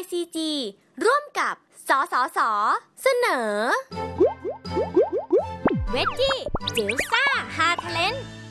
ICG ร่วมกับสสส.เสนอเวจจี้จิ๋วซ่าฮาเทเลน